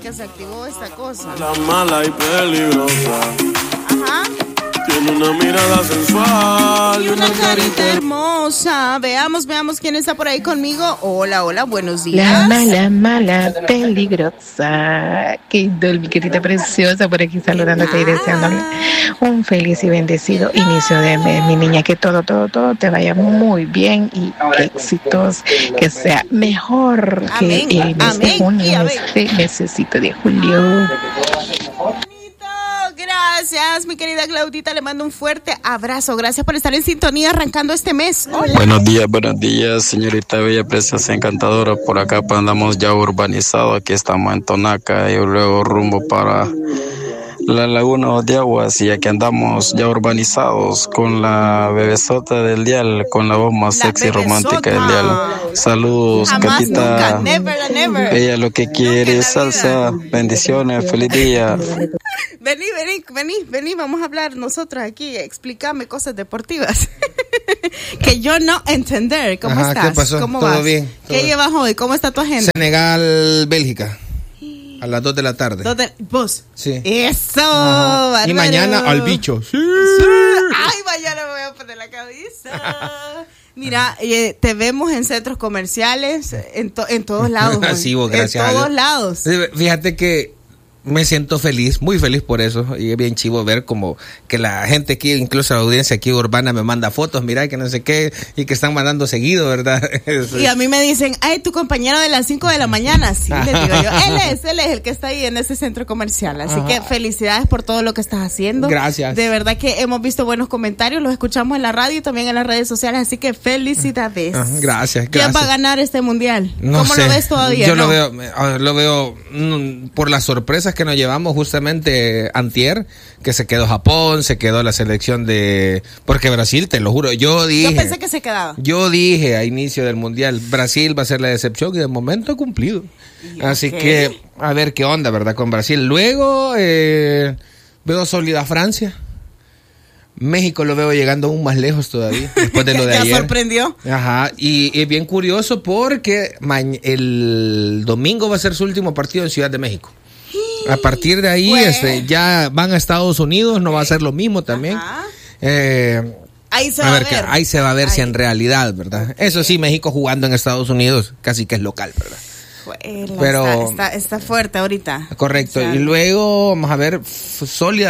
que se activó esta cosa. La mala y peligrosa. Ajá. Tiene una mirada sensual Y una carita hermosa. Veamos quién está por ahí conmigo. Hola, buenos días. La mala, peligrosa. Qué dol, mi querida preciosa, por aquí saludándote y deseándole un feliz y bendecido inicio de mes, mi niña. Que todo te vaya muy bien y éxitos, que sea mejor Amén. que el mes de junio, este mesecito de julio. Gracias, mi querida Claudita, le mando un fuerte abrazo. Gracias por estar en sintonía arrancando este mes. Hola. Buenos días, señorita bella, preciosa, encantadora. Por acá pues, andamos ya urbanizados. Aquí estamos en Tonaca y luego rumbo para la Laguna de Aguas. Y aquí andamos ya urbanizados con la bebesota del dial, con la voz más sexy y romántica del dial. Saludos, Jamás, Catita. nunca, never. Ella lo que quiere es salsa. Bendiciones, feliz día. Vení, vamos a hablar nosotros aquí, explícame cosas deportivas que yo no entender. ¿Cómo estás? ¿Qué pasó? ¿Cómo ¿Todo vas? bien? ¿Qué llevas hoy? ¿Cómo está tu agenda? Senegal, Bélgica. A las 2 de la tarde. ¿Vos? Sí. ¡Eso! Y mañana al bicho. Sí. ¡Ay, mañana me voy a poner la cabeza! Mira, te vemos en centros comerciales, en todos lados. Sí, vos, gracias. En todos lados. Fíjate que me siento feliz, muy feliz por eso. Y es bien chivo ver como que la gente aquí, incluso la audiencia aquí urbana, me manda fotos, mira, que no sé qué, y que están mandando seguido, ¿verdad? Y a mí me dicen, ay, tu compañero de las 5 de la mañana. Sí, les digo yo, él es el que está ahí en ese centro comercial. Así que felicidades por todo lo que estás haciendo. Gracias. De verdad que hemos visto buenos comentarios, los escuchamos en la radio y también en las redes sociales, así que felicidades. Gracias. ¿Quién va a ganar este mundial? No ¿Cómo sé. lo ves todavía? Yo lo veo por las sorpresas que nos llevamos justamente antier, que se quedó Japón, se quedó la selección de... Porque Brasil, te lo juro, yo pensé que se quedaba. Yo dije a inicio del mundial, Brasil va a ser la decepción y de momento ha cumplido. Así que a ver qué onda, ¿verdad? Con Brasil. Luego veo sólida Francia. México lo veo llegando aún más lejos todavía, después de lo de ayer. ¿Ya sorprendió? Ajá, y es bien curioso porque el domingo va a ser su último partido en Ciudad de México. A partir de ahí ya van a Estados Unidos, no va a ser lo mismo también. Ahí se va a ver. Ahí se va a ver si en realidad, ¿verdad? Eso sí, México jugando en Estados Unidos casi que es local, ¿verdad? Pero está fuerte ahorita. Correcto. Y luego vamos a ver sólida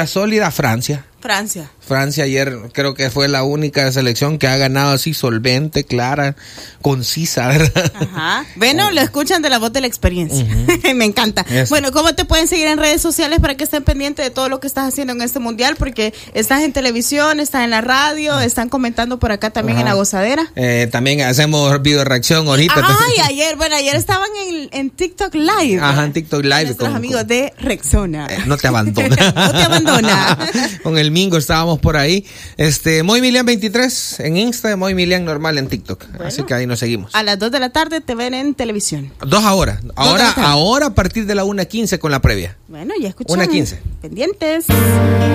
Francia ayer creo que fue la única selección que ha ganado así solvente, clara, concisa, ¿verdad? Ajá. Bueno, lo escuchan de la voz de la experiencia. Me encanta. Eso. Bueno, ¿cómo te pueden seguir en redes sociales para que estén pendientes de todo lo que estás haciendo en este mundial? Porque estás en televisión, estás en la radio, están comentando por acá también en La Gozadera. También hacemos video reacción ahorita. Ay, ayer estaban en TikTok Live. Ajá, en TikTok Live. Nuestros amigos de Rexona. No te abandona. No te abandona. Con el Mingo estábamos por ahí. Moy Milian 23 en Insta, Moy Milian normal en TikTok. Bueno, así que ahí nos seguimos. A las 2 de la tarde te ven en televisión. 2 ahora. Ahora a partir de la 1:15 con la previa. Bueno, ya escucharon. 1:15. Pendientes.